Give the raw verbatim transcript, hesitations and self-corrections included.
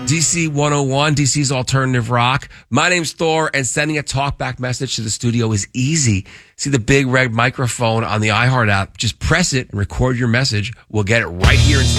D C one oh one, D C's Alternative Rock. My name's Thor, and sending a talkback message to the studio is easy. See the big red microphone on the iHeart app. Just press it and record your message. We'll get it right here in